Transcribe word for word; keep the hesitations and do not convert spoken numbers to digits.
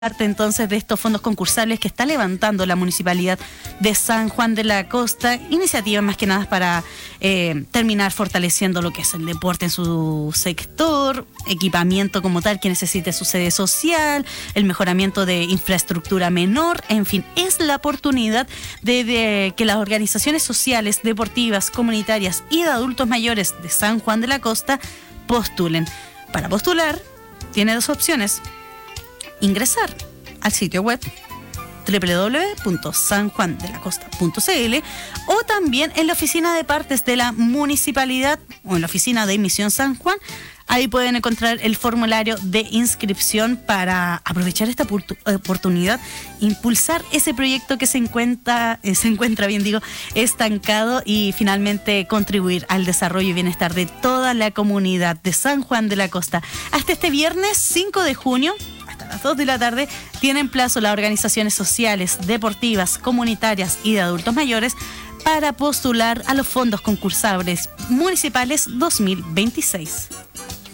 Parte entonces de estos fondos concursables que está levantando la Municipalidad de San Juan de la Costa, iniciativas más que nada para eh, terminar fortaleciendo lo que es el deporte en su sector, equipamiento como tal que necesite su sede social, el mejoramiento de infraestructura menor, en fin, es la oportunidad de, de que las organizaciones sociales, deportivas, comunitarias y de adultos mayores de San Juan de la Costa postulen. Para postular, tiene dos opciones. Ingresar al sitio web doble u doble u doble u punto san juan de la costa punto c l o también en la oficina de partes de la municipalidad o en la oficina de emisión San Juan. Ahí pueden encontrar el formulario de inscripción para aprovechar esta oportunidad, impulsar ese proyecto que se encuentra, eh, se encuentra bien digo, estancado y finalmente contribuir al desarrollo y bienestar de toda la comunidad de San Juan de la Costa. Hasta este viernes cinco de junio, a las dos de la tarde, tienen plazo las organizaciones sociales, deportivas, comunitarias y de adultos mayores para postular a los fondos concursables municipales dos mil veintiséis.